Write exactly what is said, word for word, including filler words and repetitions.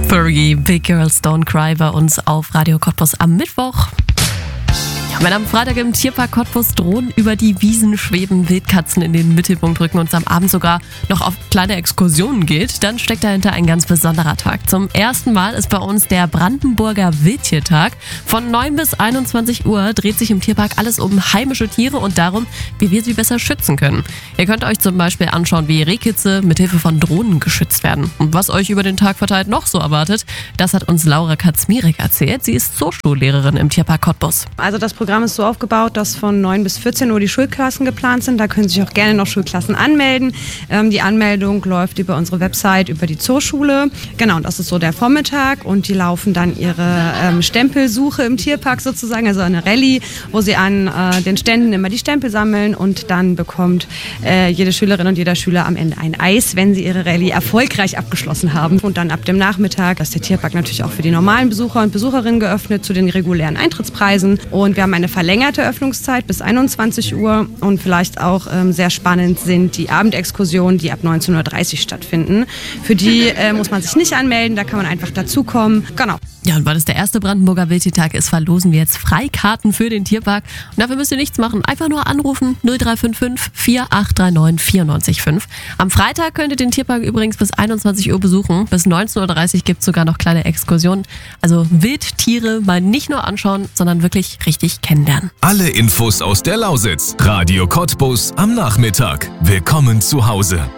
Fergie, Big Girls Don't Cry bei uns auf Radio Cottbus am Mittwoch. Wenn am Freitag im Tierpark Cottbus Drohnen über die Wiesen schweben, Wildkatzen in den Mittelpunkt rücken und es am Abend sogar noch auf kleine Exkursionen geht, dann steckt dahinter ein ganz besonderer Tag. Zum ersten Mal ist bei uns der Brandenburger Wildtiertag. Von neun bis einundzwanzig Uhr dreht sich im Tierpark alles um heimische Tiere und darum, wie wir sie besser schützen können. Ihr könnt euch zum Beispiel anschauen, wie Rehkitze mithilfe von Drohnen geschützt werden. Und was euch über den Tag verteilt noch so erwartet, das hat uns Laura Kaczmirek erzählt. Sie ist Zooschullehrerin im Tierpark Cottbus. Also das Programm ist so aufgebaut, dass von neun bis vierzehn Uhr die Schulklassen geplant sind. Da können sich auch gerne noch Schulklassen anmelden. Ähm, die Anmeldung läuft über unsere Website, über die Zooschule. Genau, und das ist so der Vormittag. Und die laufen dann ihre ähm, Stempelsuche im Tierpark sozusagen, also eine Rallye, wo sie an äh, den Ständen immer die Stempel sammeln. Und dann bekommt äh, jede Schülerin und jeder Schüler am Ende ein Eis, wenn sie ihre Rallye erfolgreich abgeschlossen haben. Und dann ab dem Nachmittag ist der Tierpark natürlich auch für die normalen Besucher und Besucherinnen geöffnet zu den regulären Eintrittspreisen. Und wir haben eine verlängerte Öffnungszeit bis einundzwanzig Uhr und vielleicht auch ähm, sehr spannend sind die Abendexkursionen, die ab neunzehn Uhr dreißig stattfinden. Für die äh, muss man sich nicht anmelden, da kann man einfach dazukommen. Genau. Ja, und weil es der erste Brandenburger Wildtiertag ist, verlosen wir jetzt Freikarten für den Tierpark. Und dafür müsst ihr nichts machen, einfach nur anrufen null drei fünf fünf, vier acht drei neun, vier neun fünf. Am Freitag könnt ihr den Tierpark übrigens bis einundzwanzig Uhr besuchen. Bis neunzehn Uhr dreißig gibt es sogar noch kleine Exkursionen. Also Wildtiere mal nicht nur anschauen, sondern wirklich richtig kennenlernen. Alle Infos aus der Lausitz. Radio Cottbus am Nachmittag. Willkommen zu Hause.